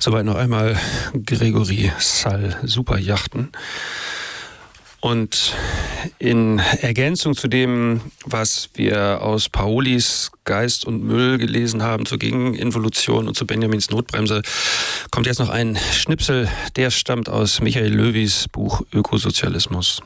Soweit noch einmal Gregory Sall, Superjachten. Und in Ergänzung zu dem, was wir aus Paolis Geist und Müll gelesen haben zur Gegeninvolution und zu Benjamins Notbremse, kommt jetzt noch ein Schnipsel, der stammt aus Michael Löwys Buch Ökosozialismus.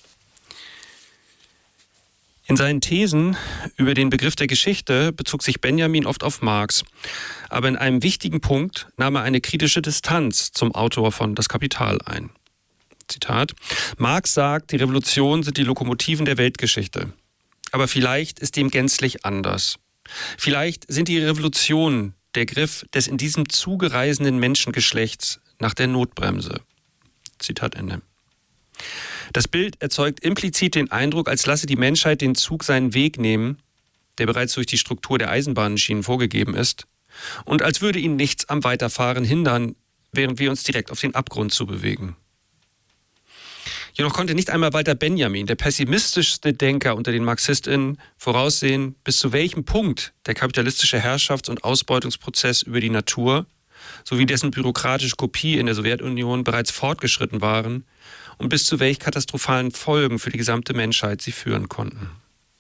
In seinen Thesen über den Begriff der Geschichte bezog sich Benjamin oft auf Marx. Aber in einem wichtigen Punkt nahm er eine kritische Distanz zum Autor von Das Kapital ein. Zitat: Marx sagt, die Revolutionen sind die Lokomotiven der Weltgeschichte. Aber vielleicht ist dem gänzlich anders. Vielleicht sind die Revolutionen der Griff des in diesem Zuge reisenden Menschengeschlechts nach der Notbremse. Zitat Ende. Das Bild erzeugt implizit den Eindruck, als lasse die Menschheit den Zug seinen Weg nehmen, der bereits durch die Struktur der Eisenbahnschienen vorgegeben ist, und als würde ihn nichts am Weiterfahren hindern, während wir uns direkt auf den Abgrund zu bewegen. Jedoch konnte nicht einmal Walter Benjamin, der pessimistischste Denker unter den MarxistInnen, voraussehen, bis zu welchem Punkt der kapitalistische Herrschafts- und Ausbeutungsprozess über die Natur sowie dessen bürokratische Kopie in der Sowjetunion bereits fortgeschritten waren und bis zu welch katastrophalen Folgen für die gesamte Menschheit sie führen konnten.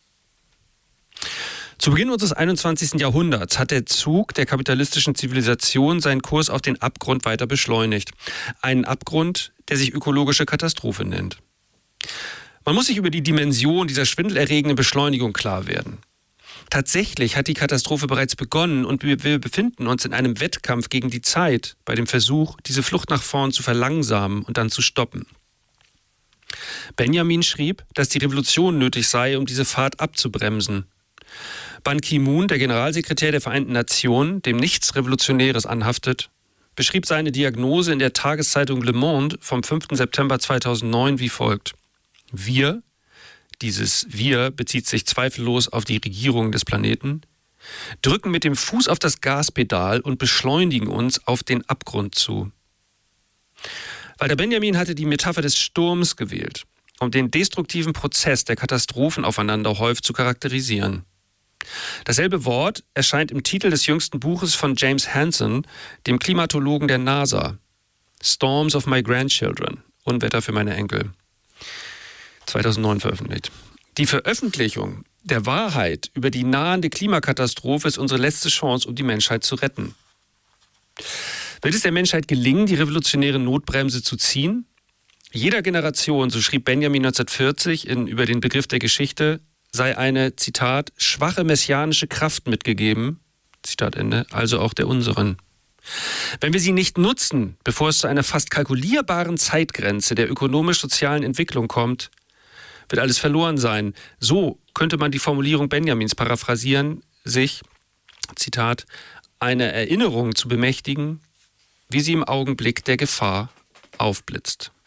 Zu Beginn unseres 21. Jahrhunderts hat der Zug der kapitalistischen Zivilisation seinen Kurs auf den Abgrund weiter beschleunigt. Einen Abgrund, der sich ökologische Katastrophe nennt. Man muss sich über die Dimension dieser schwindelerregenden Beschleunigung klar werden. Tatsächlich hat die Katastrophe bereits begonnen und wir befinden uns in einem Wettkampf gegen die Zeit bei dem Versuch, diese Flucht nach vorn zu verlangsamen und dann zu stoppen. Benjamin schrieb, dass die Revolution nötig sei, um diese Fahrt abzubremsen. Ban Ki-moon, der Generalsekretär der Vereinten Nationen, dem nichts Revolutionäres anhaftet, beschrieb seine Diagnose in der Tageszeitung Le Monde vom 5. September 2009 wie folgt: Wir, dieses Wir bezieht sich zweifellos auf die Regierung des Planeten, drücken mit dem Fuß auf das Gaspedal und beschleunigen uns auf den Abgrund zu. Walter Benjamin hatte die Metapher des Sturms gewählt, um den destruktiven Prozess der Katastrophenaufeinanderhäuft zu charakterisieren. Dasselbe Wort erscheint im Titel des jüngsten Buches von James Hansen, dem Klimatologen der NASA, Storms of My Grandchildren, Unwetter für meine Enkel, 2009 veröffentlicht. Die Veröffentlichung der Wahrheit über die nahende Klimakatastrophe ist unsere letzte Chance, um die Menschheit zu retten. Wird es der Menschheit gelingen, die revolutionäre Notbremse zu ziehen? Jeder Generation, so schrieb Benjamin 1940 über den Begriff der Geschichte, sei eine, Zitat, schwache messianische Kraft mitgegeben, Zitat Ende, also auch der unseren. Wenn wir sie nicht nutzen, bevor es zu einer fast kalkulierbaren Zeitgrenze der ökonomisch-sozialen Entwicklung kommt, wird alles verloren sein. So könnte man die Formulierung Benjamins paraphrasieren, sich, Zitat, eine Erinnerung zu bemächtigen, wie sie im Augenblick der Gefahr aufblitzt.